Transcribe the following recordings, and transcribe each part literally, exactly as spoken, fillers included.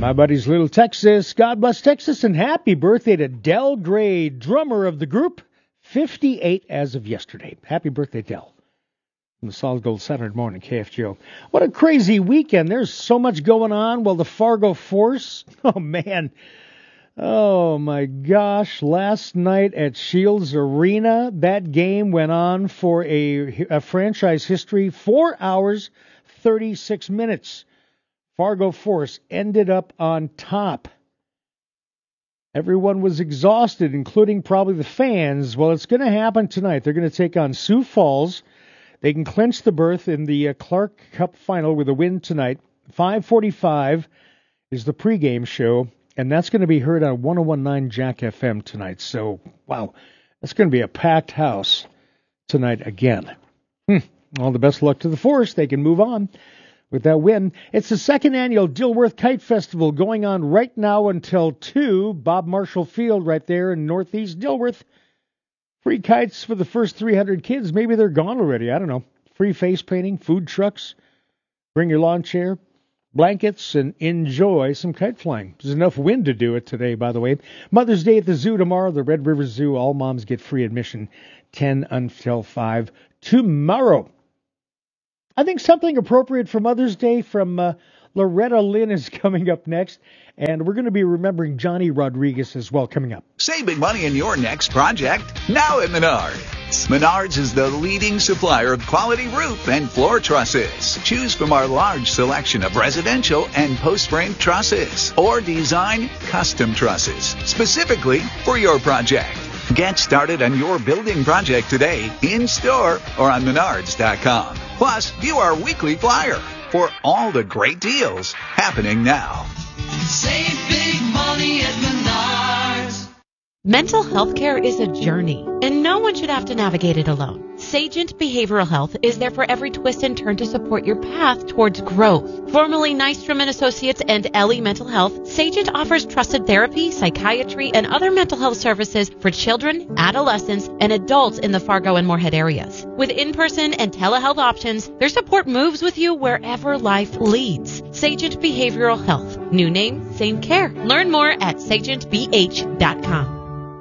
My buddies, Little Texas. God bless Texas, and happy birthday to Del Gray, drummer of the group. fifty-eight as of yesterday. Happy birthday, Del. From the Solid Gold Saturday morning, K F G O. What a crazy weekend. There's so much going on. Well, the Fargo Force, oh, man. Oh, my gosh. Last night at Shields Arena, that game went on for a, a franchise history, four hours, thirty-six minutes. Fargo Force ended up on top. Everyone was exhausted, including probably the fans. Well, it's going to happen tonight. They're going to take on Sioux Falls. They can clinch the berth in the uh, Clark Cup final with a win tonight. five forty-five is the pregame show, and that's going to be heard on one oh one point nine Jack F M tonight. So, wow, that's going to be a packed house tonight again. Hmm. All the best luck to the Force. They can move on with that win. It's the second annual Dilworth Kite Festival going on right now until two. Bob Marshall Field right there in northeast Dilworth. Free kites for the first three hundred kids. Maybe they're gone already. I don't know. Free face painting, food trucks. Bring your lawn chair, blankets, and enjoy some kite flying. There's enough wind to do it today, by the way. Mother's Day at the zoo tomorrow. The Red River Zoo. All moms get free admission. ten until five tomorrow. I think something appropriate for Mother's Day from uh, Loretta Lynn is coming up next. And we're going to be remembering Johnny Rodriguez as well coming up. Save big money in your next project now at Menards. Menards is the leading supplier of quality roof and floor trusses. Choose from our large selection of residential and post-frame trusses or design custom trusses specifically for your project. Get started on your building project today in-store or on menards dot com. Plus, view our weekly flyer for all the great deals happening now. Save big money at Menards. Mental health care is a journey, and no one should have to navigate it alone. Sagent Behavioral Health is there for every twist and turn to support your path towards growth. Formerly Nystrom and Associates and Ellie Mental Health, Sagent offers trusted therapy, psychiatry, and other mental health services for children, adolescents, and adults in the Fargo and Moorhead areas. With in-person and telehealth options, their support moves with you wherever life leads. Sagent Behavioral Health. New name, same care. Learn more at sagent b h dot com.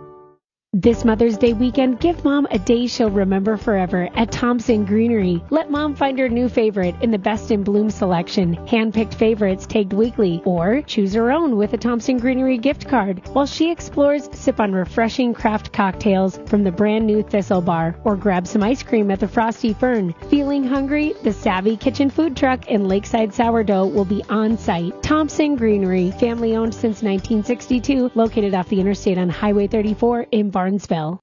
This Mother's Day weekend, give Mom a day she'll remember forever at Thompson Greenery. Let Mom find her new favorite in the Best in Bloom selection. Hand-picked favorites tagged weekly. Or choose her own with a Thompson Greenery gift card. While she explores, sip on refreshing craft cocktails from the brand new Thistle Bar. Or grab some ice cream at the Frosty Fern. Feeling hungry? The Savvy Kitchen Food Truck and Lakeside Sourdough will be on site. Thompson Greenery, family owned since nineteen sixty-two, located off the interstate on Highway thirty-four in Barnesville.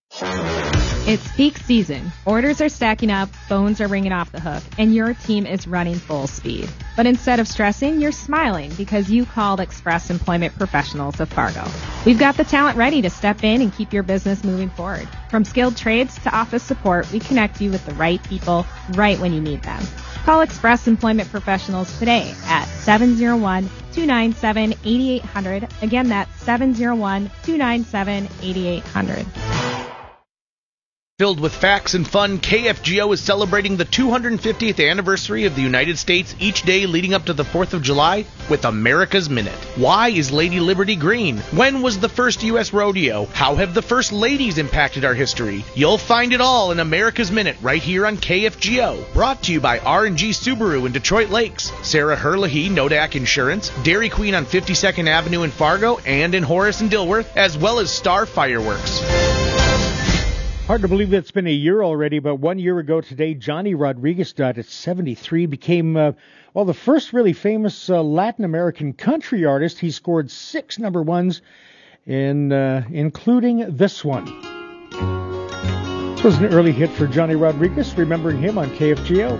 It's peak season. Orders are stacking up, phones are ringing off the hook, and your team is running full speed. But instead of stressing, you're smiling because you called Express Employment Professionals of Fargo. We've got the talent ready to step in and keep your business moving forward. From skilled trades to office support, we connect you with the right people right when you need them. Call Express Employment Professionals today at seven oh one, two nine seven, eight eight zero zero. Again, that's seven oh one, two nine seven, eight eight zero zero. Filled with facts and fun, K F G O is celebrating the two hundred fiftieth anniversary of the United States each day leading up to the fourth of July with America's Minute. Why is Lady Liberty green? When was the first U S rodeo? How have the first ladies impacted our history? You'll find it all in America's Minute right here on K F G O. Brought to you by R and G Subaru in Detroit Lakes, Sarah Herlihy, Nodak Insurance, Dairy Queen on fifty-second Avenue in Fargo and in Horace and Dilworth, as well as Star Fireworks. Hard to believe it's been a year already, but one year ago today, Johnny Rodriguez died at seventy-three, became, uh, well, the first really famous uh, Latin American country artist. He scored six number ones, in, uh, including this one. This was an early hit for Johnny Rodriguez, remembering him on K F G O.